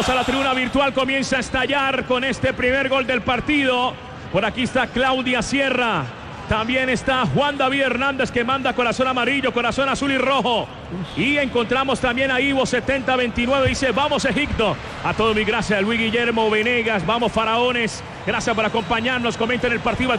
Vamos a la tribuna virtual, comienza a estallar con este primer gol del partido. Por aquí está Claudia Sierra. También está Juan David Hernández, que manda corazón amarillo, corazón azul y rojo. Y encontramos también a Ivo 7029, dice vamos Egipto. A todos mi gracias, Luis Guillermo Venegas, vamos Faraones. Gracias por acompañarnos, comenten el partido al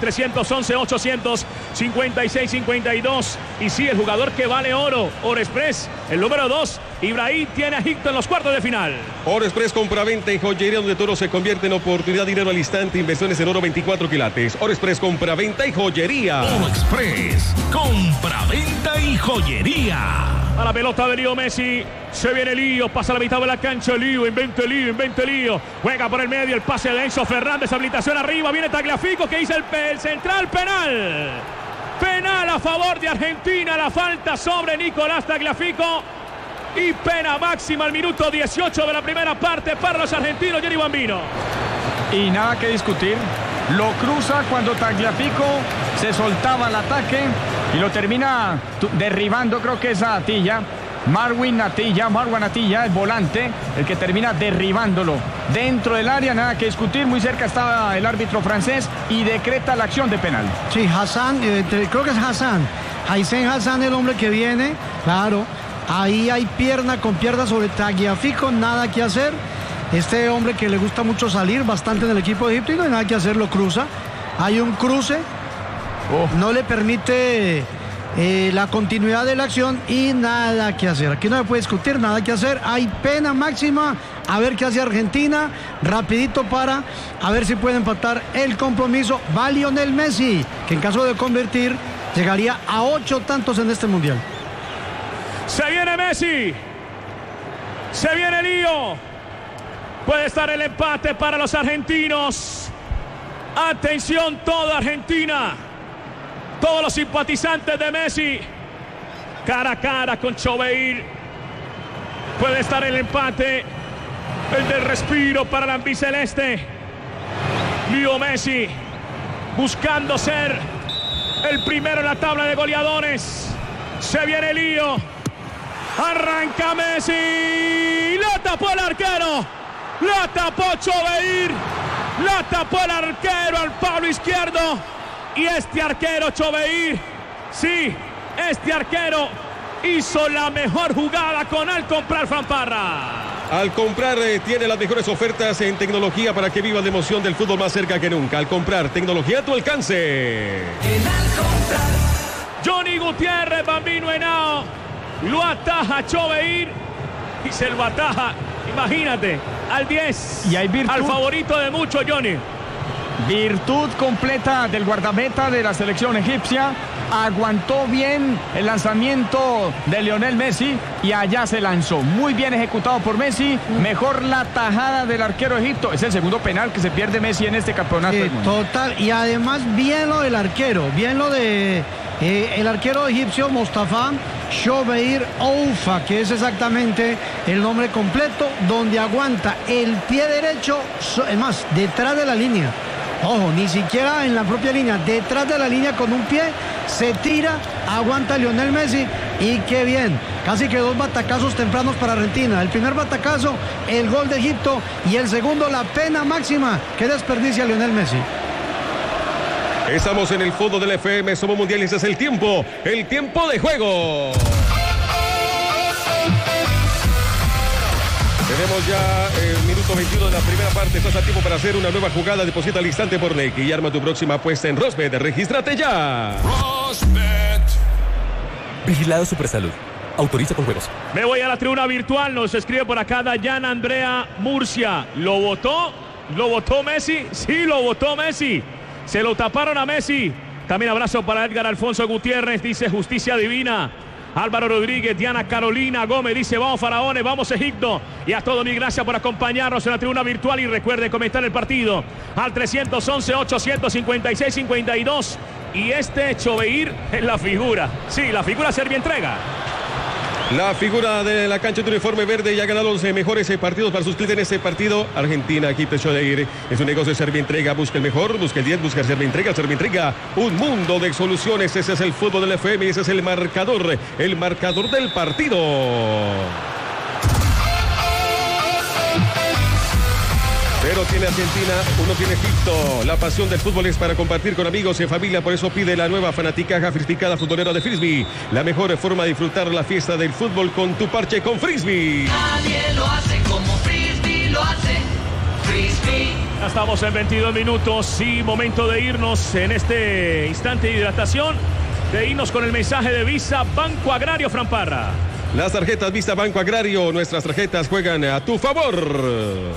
311-856-52. Y sí, el jugador que vale oro, Orexpress, el número 2, Ibrahim, tiene a Egipto en los cuartos de final. Orexpress, compra-venta y joyería donde todo se convierte en oportunidad, dinero al instante, inversiones en oro 24 quilates. Orexpress, compra-venta y joyería. Orexpress, compra-venta y joyería. A la pelota de Lío Messi, se viene Lío, pasa a la mitad de la cancha, Lío, invente Lío, juega por el medio, el pase de Enzo Fernández, habilitación arriba, viene Tagliafico, que dice el central, penal a favor de Argentina, la falta sobre Nicolás Tagliafico y pena máxima al minuto 18 de la primera parte para los argentinos. Jenny Bambino. Y nada que discutir, lo cruza cuando Tagliafico se soltaba al ataque y lo termina derribando, creo que es a Atilla. Marwan Atilla, el volante, el que termina derribándolo dentro del área. Nada que discutir, muy cerca estaba el árbitro francés y decreta la acción de penal. Sí, Hassan, creo que es Hassan. Haisen Hassan, el hombre que viene, claro. Ahí hay pierna con pierna sobre Tagliafico, nada que hacer. Este hombre que le gusta mucho salir bastante en el equipo de Egipto y no hay nada que hacer, lo cruza. Hay un cruce, no le permite la continuidad de la acción y nada que hacer. Aquí no se puede discutir, nada que hacer. Hay pena máxima. A ver qué hace Argentina. Rapidito para a ver si puede empatar el compromiso. Va Lionel Messi, que en caso de convertir llegaría a 8 tantos en este mundial. Se viene Messi. Se viene Lío. Puede estar el empate para los argentinos. Atención toda Argentina. Todos los simpatizantes de Messi. Cara a cara con Choveir. Puede estar el empate. El del respiro para la albiceleste. Lío Messi buscando ser el primero en la tabla de goleadores. Se viene Lío. Arranca Messi. La tapó el arquero. La tapó Choveir. La tapó el arquero al palo izquierdo. Y este arquero Choveir, sí, este arquero hizo la mejor jugada al comprar Fanfarra. Al comprar tiene las mejores ofertas en tecnología para que viva la emoción del fútbol más cerca que nunca. Al comprar, tecnología a tu alcance. Johnny Gutiérrez, Bambino Henao, lo ataja Choveir y se lo ataja, imagínate, al 10, y hay virtud, al favorito de muchos, Johnny. Virtud completa del guardameta de la selección egipcia. Aguantó bien el lanzamiento de Lionel Messi y allá se lanzó. Muy bien ejecutado por Messi. Mejor la tajada del arquero de Egipto. Es el segundo penal que se pierde Messi en este campeonato. Total. Y además bien lo del arquero. Bien lo de el arquero egipcio Mostafa Choveir Oufa, que es exactamente el nombre completo, donde aguanta el pie derecho, es más, detrás de la línea. Ojo, ni siquiera en la propia línea, detrás de la línea con un pie, se tira, aguanta Lionel Messi y qué bien. Casi que 2 batacazos tempranos para Argentina. El primer batacazo, el gol de Egipto y el segundo, la pena máxima que desperdicia Lionel Messi. Estamos en el fondo del FM, somos mundiales, es el tiempo de juego. Tenemos ya el minuto 21 de la primera parte. Estás a tiempo para hacer una nueva jugada. Deposita al instante por Nequi y arma tu próxima apuesta en Rosbet. Regístrate ya. Rosbet. Vigilado Supersalud. Autoriza con juegos. Me voy a la tribuna virtual. Nos escribe por acá Dayan Andrea Murcia. ¿Lo votó? ¿Lo votó Messi? Sí, lo votó Messi. Se lo taparon a Messi. También abrazo para Edgar Alfonso Gutiérrez. Dice justicia divina. Álvaro Rodríguez, Diana Carolina Gómez dice vamos Faraones, vamos Egipto. Y a todos mil gracias por acompañarnos en la tribuna virtual y recuerde comentar el partido al 311-856-52. Y este Choveir es la figura, sí, la figura Servientrega. La figura de la cancha de uniforme verde y ha ganado los mejores partidos para sus clientes en este partido. Argentina, Egipto, Choveir. Es un negocio de Servientrega. Busca el mejor, busca el 10, busca Servientrega. Servientrega, un mundo de soluciones. Ese es el fútbol del FM y ese es el marcador del partido. tiene Argentina, uno tiene Egipto. La pasión del fútbol es para compartir con amigos y familia. Por eso pide la nueva Fanaticaja Frisbicada Futbolera de Frisbee. La mejor forma de disfrutar la fiesta del fútbol con tu parche con Frisbee. Nadie lo hace como Frisbee lo hace. Frisbee. Ya estamos en 22 minutos y momento de irnos en este instante de hidratación. De irnos con el mensaje de Visa Banco Agrario, Fran Parra. Las tarjetas Visa Banco Agrario, nuestras tarjetas juegan a tu favor.